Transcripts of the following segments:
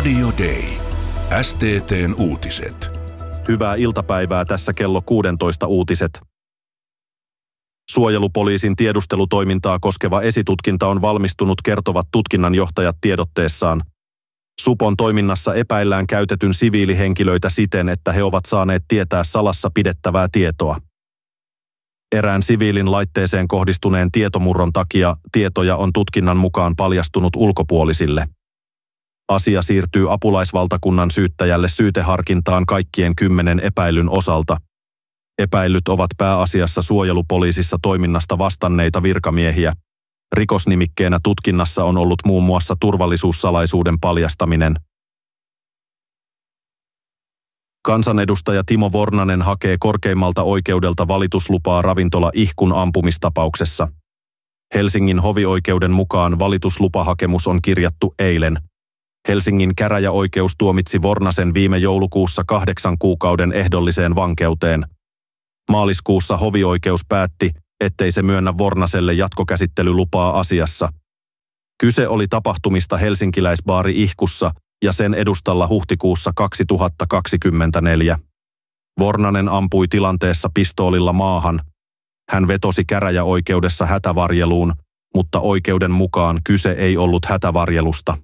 Radio Day. STT:n uutiset. Hyvää iltapäivää, tässä kello 16 uutiset. Suojelupoliisin tiedustelutoimintaa koskeva esitutkinta on valmistunut, kertovat tutkinnanjohtajat tiedotteessaan. Supon toiminnassa epäillään käytetyn siviilihenkilöitä siten, että he ovat saaneet tietää salassa pidettävää tietoa. Erään siviilin laitteeseen kohdistuneen tietomurron takia tietoja on tutkinnan mukaan paljastunut ulkopuolisille. Asia siirtyy apulaisvaltakunnan syyttäjälle syyteharkintaan kaikkien 10 epäilyn osalta. Epäillyt ovat pääasiassa suojelupoliisissa toiminnasta vastanneita virkamiehiä. Rikosnimikkeenä tutkinnassa on ollut muun muassa turvallisuussalaisuuden paljastaminen. Kansanedustaja Timo Vornanen hakee korkeimmalta oikeudelta valituslupaa ravintola Ihkun ampumistapauksessa. Helsingin hovioikeuden mukaan valituslupahakemus on kirjattu eilen. Helsingin käräjäoikeus tuomitsi Vornasen viime joulukuussa 8 kuukauden ehdolliseen vankeuteen. Maaliskuussa hovioikeus päätti, ettei se myönnä Vornaselle jatkokäsittelylupaa asiassa. Kyse oli tapahtumista helsinkiläisbaari Ihkussa ja sen edustalla huhtikuussa 2024. Vornanen ampui tilanteessa pistoolilla maahan. Hän vetosi käräjäoikeudessa hätävarjeluun, mutta oikeuden mukaan kyse ei ollut hätävarjelusta.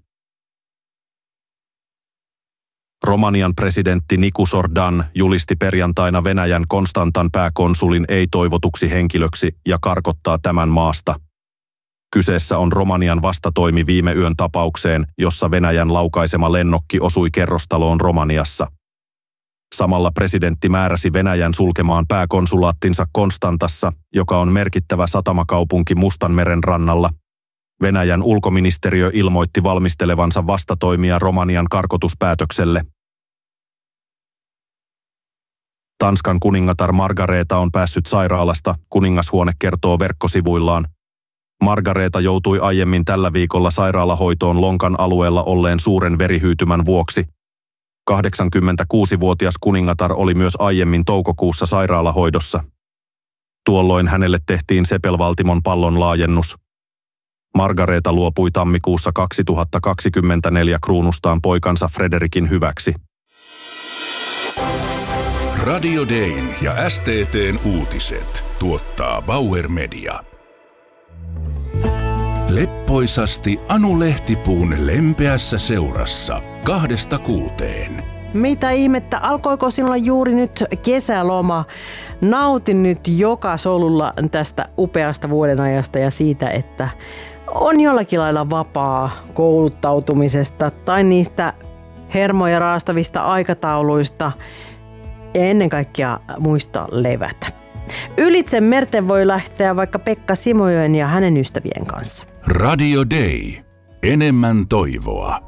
Romanian presidentti Nicu Sordan julisti perjantaina Venäjän Konstantan pääkonsulin ei-toivotuksi henkilöksi ja karkottaa tämän maasta. Kyseessä on Romanian vastatoimi viime yön tapaukseen, jossa Venäjän laukaisema lennokki osui kerrostaloon Romaniassa. Samalla presidentti määräsi Venäjän sulkemaan pääkonsulaattinsa Konstantassa, joka on merkittävä satamakaupunki Mustanmeren rannalla. Venäjän ulkoministeriö ilmoitti valmistelevansa vastatoimia Romanian karkotuspäätökselle. Tanskan kuningatar Margareta on päässyt sairaalasta, kuningashuone kertoo verkkosivuillaan. Margareta joutui aiemmin tällä viikolla sairaalahoitoon lonkan alueella olleen suuren verihyytymän vuoksi. 86-vuotias kuningatar oli myös aiemmin toukokuussa sairaalahoidossa. Tuolloin hänelle tehtiin sepelvaltimon pallon laajennus. Margareta luopui tammikuussa 2024 kruunustaan poikansa Frederikin hyväksi. Radio Dayn ja STT:n uutiset tuottaa Bauer Media. Leppoisasti Anu Lehtipuun lempeässä seurassa 2–6. Mitä ihmettä, alkoiko sinulla juuri nyt kesäloma? Nautin nyt joka solulla tästä upeasta vuodenajasta ja siitä, että on jollakin lailla vapaa kouluttautumisesta tai niistä hermoja raastavista aikatauluista ja ennen kaikkea muista levätä. Ylitse merten voi lähteä vaikka Pekka Simojoen ja hänen ystävien kanssa. Radio Day. Enemmän toivoa.